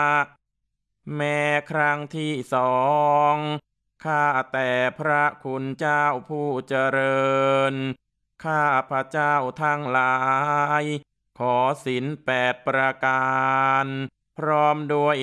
แม้ครั้งที่สองข้าแต่พระคุณเจ้าผู้เจริญข้าพระเจ้าทั้งหลายขอศีล8 ประการพร้อมด้วย